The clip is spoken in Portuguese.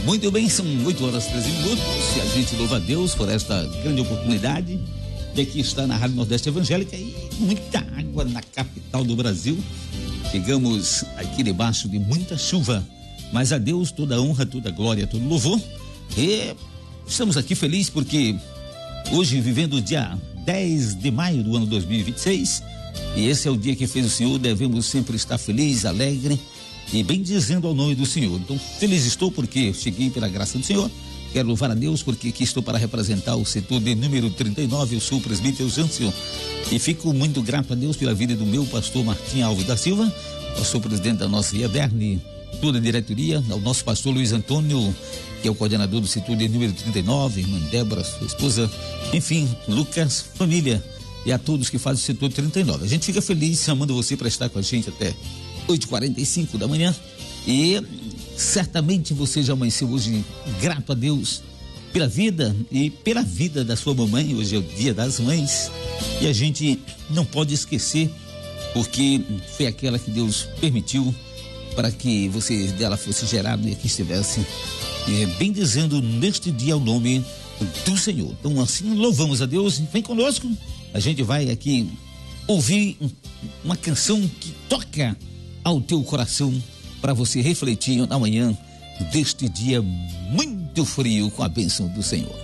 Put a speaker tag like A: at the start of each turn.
A: Muito bem, são 8h13 e a gente louva a Deus por esta grande oportunidade de aqui estar na Rádio Nordeste Evangélica e muita água na capital do Brasil. Chegamos aqui debaixo de muita chuva, mas a Deus toda honra, toda glória, todo louvor. E estamos aqui felizes porque hoje, vivendo o dia 10 de maio do ano 2026, e esse é o dia que fez o Senhor, devemos sempre estar felizes, alegres e bem dizendo ao nome do Senhor. Então, feliz estou porque cheguei pela graça do Senhor. Quero louvar a Deus porque aqui estou para representar o setor de número 39. Eu sou o presbítero Jâncio e fico muito grato a Deus pela vida do meu pastor Martim Alves da Silva, pastor presidente da nossa IADERN, toda a diretoria, ao nosso pastor Luiz Antônio, que é o coordenador do setor de número 39, irmã Débora, sua esposa, enfim, Lucas, família e a todos que fazem o setor 39. A gente fica feliz chamando você para estar com a gente até 8h45 da manhã e certamente você já amanheceu hoje grato a Deus pela vida e pela vida da sua mamãe. Hoje é o Dia das Mães e a gente não pode esquecer porque foi aquela que Deus permitiu para que você dela fosse gerado e que estivesse bem dizendo neste dia o nome do Senhor. Então assim louvamos a Deus. Vem conosco, a gente vai aqui ouvir uma canção que toca ao teu coração para você refletir na manhã deste dia muito frio com a bênção do Senhor.